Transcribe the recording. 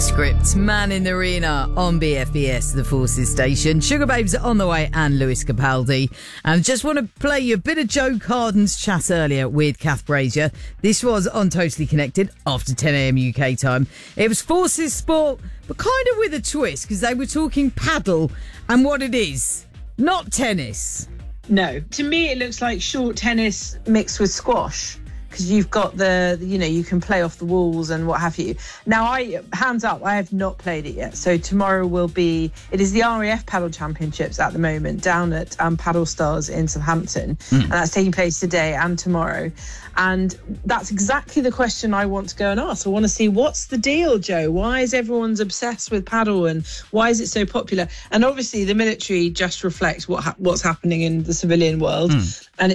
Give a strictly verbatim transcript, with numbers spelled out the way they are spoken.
Script, Man in the Arena on B F B S, the Forces station. Sugar Babes are on the way and Lewis Capaldi. And just want to play you a bit of Joe Carden's chat earlier with Kath Brazier. This was on Totally Connected after ten a.m. U K time. It was Forces Sport, but kind of with a twist because they were talking paddle and what it is, not tennis. No, to me it looks like short tennis mixed with squash. Because you've got the, you know, you can play off the walls and what have you. Now, I, hands up, I have not played it yet. So tomorrow will be, it is the R A F Paddle Championships at the moment down at um, Paddle Stars in Southampton. Mm. And that's taking place today and tomorrow. And that's exactly the question I want to go and ask. I want to see, what's the deal, Joe? Why is everyone's obsessed with paddle and why is it so popular? And obviously the military just reflects what ha- what's happening in the civilian world. Mm. And